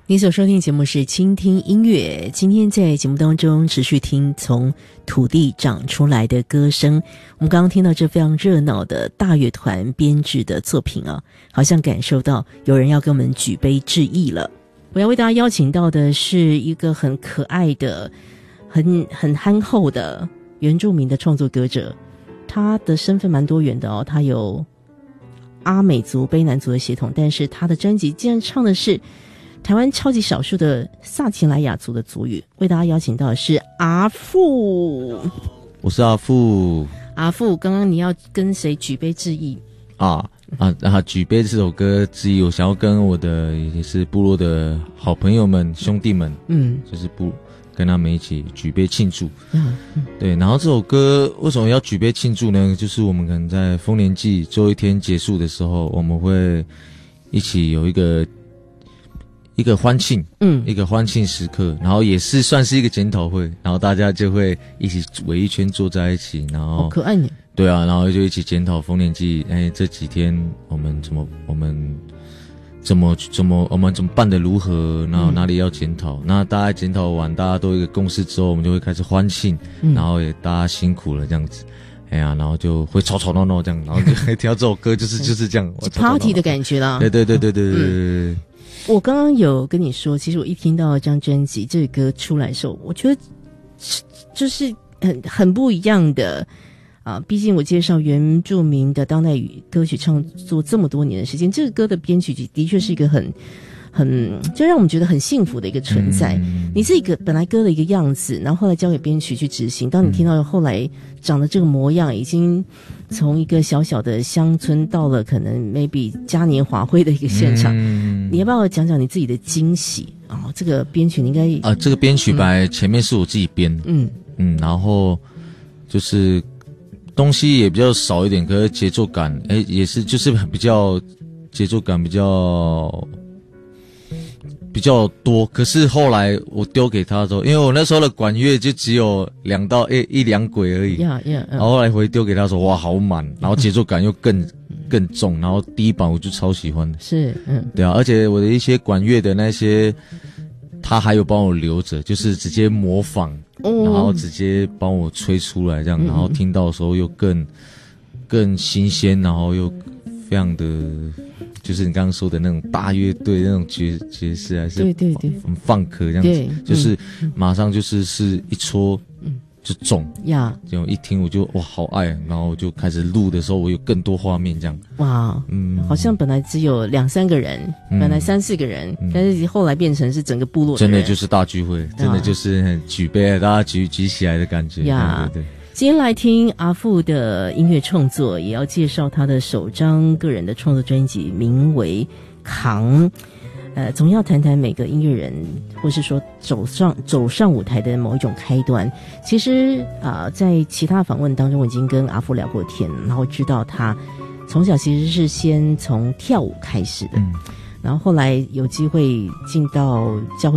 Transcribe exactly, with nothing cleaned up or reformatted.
你所收听节目是倾听音乐，今天在节目当中持续听从土地长出来的歌声。我们刚刚听到这非常热闹的大乐团编制的作品啊，好像感受到有人要跟我们举杯致意了。我要为大家邀请到的是一个很可爱的很很憨厚的原住民的创作歌者，他的身份蛮多元的哦，他有阿美族卑南族的血统，但是他的专辑竟然唱的是台湾超级少数的萨奇莱雅族的族语。为大家邀请到的是阿富。 我是阿富。 阿富，刚刚你要跟谁举杯致意啊啊啊！举杯这首歌之一，我想要跟我的也是部落的好朋友们、兄弟们，嗯，就是不跟他们一起举杯庆祝。嗯嗯、对，然后这首歌为什么要举杯庆祝呢？就是我们可能在丰年祭最后一天结束的时候，我们会一起有一个。一个欢庆，嗯，一个欢庆时刻，然后也是算是一个检讨会，然后大家就会一起围一圈坐在一起，然后好可爱呢。 对啊，然后就一起检讨丰年祭，哎，这几天我们怎么我们怎么怎么我们怎么办得如何，然后哪里要检讨，嗯、那大家检讨完，大家都有一个共识之后，我们就会开始欢庆，嗯、然后也大家辛苦了这样子。哎呀，然后就会吵吵闹闹这样，然后就听到这首歌就是就是这样， 是 party 的感觉啦。 对对对对对对对对。嗯我刚刚有跟你说，其实我一听到这张专辑这个歌出来的时候，我觉得就是很很不一样的啊！毕竟我介绍原住民的当代语歌曲创作这么多年的时间，这个歌的编曲的确是一个很很就让我们觉得很幸福的一个存在。嗯、你是一个本来歌的一个样子，然后后来交给编曲去执行，当你听到后来长的这个模样，已经从一个小小的乡村到了可能 maybe 嘉年华会的一个现场，嗯、你要不要讲讲你自己的惊喜啊、哦？这个编曲你应该啊、呃，这个编曲本来前面是我自己编，嗯嗯，然后就是东西也比较少一点，可是节奏感，哎，也是就是比较节奏感比较比较多。可是后来我丢给他的时候，因为我那时候的管乐就只有两到一一两轨而已， yeah, yeah, uh. 然后后来回丢给他说，哇，好满，然后节奏感又更更重，然后第一版我就超喜欢的， 是，嗯， 对啊，而且我的一些管乐的那些，他还有帮我留着，就是直接模仿，哦、然后直接帮我吹出来这样，然后听到的时候又更更新鲜，然后又非常的。就是你刚刚说的那种大乐队那种爵爵士，还是对对对， 很放克这样子，嗯、就是马上就是是一戳就中呀，就一听我就哇好爱，然后我就开始录的时候，我有更多画面这样。哇，嗯， 好像本来只有两三个人，嗯、本来三四个人，嗯、但是后来变成是整个部落的人， 真的就是大聚会，真的就是很举杯，大家举举起来的感觉呀，对对对。 今天来听阿富的音乐创作，也要介绍他的首张个人的创作专辑，名为《扛》。呃，总要谈谈每个音乐人，或是说走上走上舞台的某一种开端。其实啊、呃，在其他访问当中，我已经跟阿富聊过天，然后知道他从小其实是先从跳舞开始的，嗯、然后后来有机会进到教会。